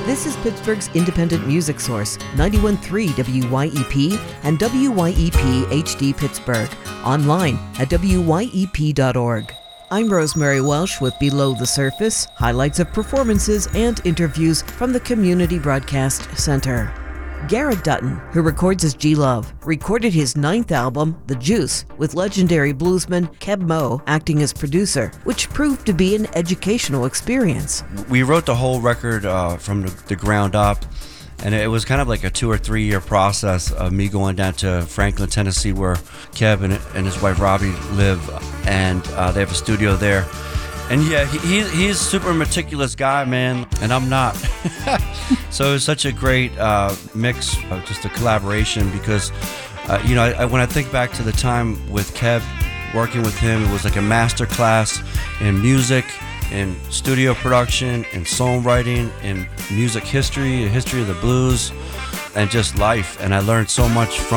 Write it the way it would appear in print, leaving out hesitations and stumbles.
This is Pittsburgh's independent music source, 91.3 WYEP and WYEP HD Pittsburgh. Online at wyep.org. I'm Rosemary Welsh with Below the Surface, highlights of performances and interviews from the Community Broadcast Center. Garrett Dutton, who records as G-Love, recorded his 9th album, The Juice, with legendary bluesman Keb Mo acting as producer, which proved to be an educational experience. We wrote the whole record from the ground up, and it was kind of like a 2 or 3 year process of me going down to Franklin, Tennessee, where Keb and his wife Robbie live, and they have a studio there. And yeah, he's a super meticulous guy, man, and I'm not. So it's such a great mix, just a collaboration, because, when I think back to the time with Keb, working with him, it was like a master class in music, in studio production, in songwriting, in music history, the history of the blues, and just life. And I learned so much from